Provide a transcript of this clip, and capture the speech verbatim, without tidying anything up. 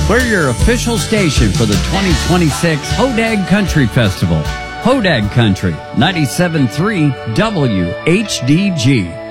We're your official station for the twenty twenty-six Hodag Country Festival. Hodag Country, ninety-seven point three W H D G.